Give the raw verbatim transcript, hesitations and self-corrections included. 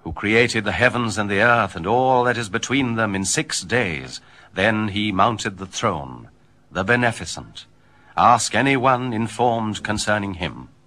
who created the heavens and the earth and all that is between them in six days. Then he mounted the throne, the beneficent. Ask anyone informed concerning him.